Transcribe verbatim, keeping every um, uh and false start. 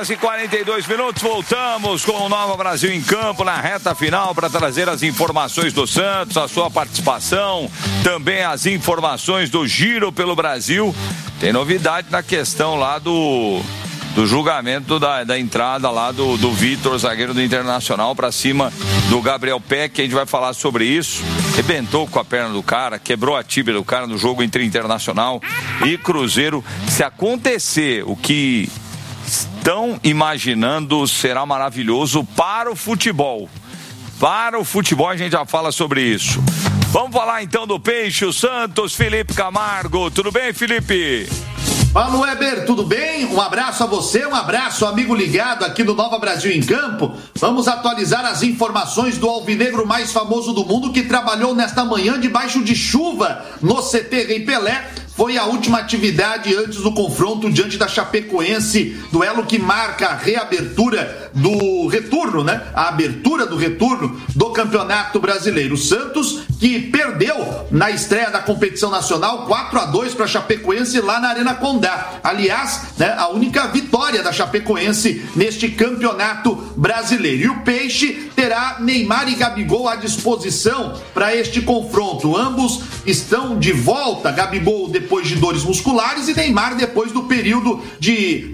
horas e quarenta e dois minutos, voltamos com o Nova Brasil em Campo na reta final para trazer as informações do Santos, a sua participação, também as informações do Giro pelo Brasil. Tem novidade na questão lá do, do julgamento da, da entrada lá do, do Vitor, zagueiro do Internacional, para cima do Gabriel Peck. A gente vai falar sobre isso. Rebentou com a perna do cara, quebrou a tíbia do cara no jogo entre Internacional e Cruzeiro. Se acontecer o que estão imaginando, será maravilhoso para o futebol. Para o futebol, a gente já fala sobre isso. Vamos falar então do Peixe, o Santos, Felipe Camargo. Tudo bem, Felipe? Fala, Weber, tudo bem? Um abraço a você, um abraço, amigo ligado aqui do Nova Brasil em Campo. Vamos atualizar as informações do alvinegro mais famoso do mundo que trabalhou nesta manhã debaixo de chuva no C T Rei Pelé. Foi a última atividade antes do confronto diante da Chapecoense, duelo que marca a reabertura do retorno, né? A abertura do retorno do Campeonato Brasileiro. O Santos, que perdeu na estreia da competição nacional quatro a dois para a Chapecoense lá na Arena Condá. Aliás, né, a única vitória da Chapecoense neste Campeonato Brasileiro. E o Peixe terá Neymar e Gabigol à disposição para este confronto. Ambos estão de volta, Gabigol depois de dores musculares e Neymar depois do período de